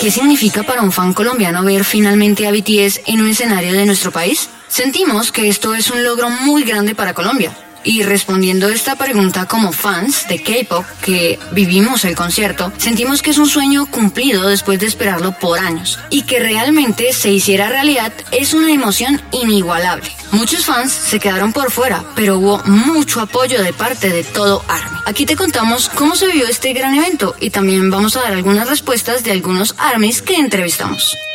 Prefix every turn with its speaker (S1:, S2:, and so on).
S1: ¿qué significa para un fan colombiano ver finalmente a BTS en un escenario de nuestro país? Sentimos que esto es un logro muy grande para Colombia. Y respondiendo esta pregunta como fans de K-pop que vivimos el concierto, sentimos que es un sueño cumplido después de esperarlo por años. Y que realmente se hiciera realidad es una emoción inigualable. Muchos fans se quedaron por fuera, pero hubo mucho apoyo de parte de todo ARMY. Aquí te contamos cómo se vivió este gran evento y también vamos a dar algunas respuestas de algunos ARMYs que entrevistamos.